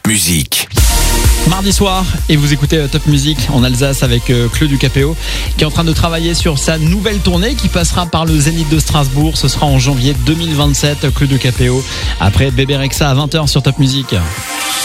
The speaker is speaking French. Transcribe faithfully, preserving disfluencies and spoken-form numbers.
Musique. Mardi soir, et vous écoutez Top Music en Alsace avec Claude du Capéo qui est en train de travailler sur sa nouvelle tournée qui passera par le Zénith de Strasbourg. Ce sera en janvier deux mille vingt-sept. Claude du Capéo après Bébé Rexha à vingt heures sur Top Music.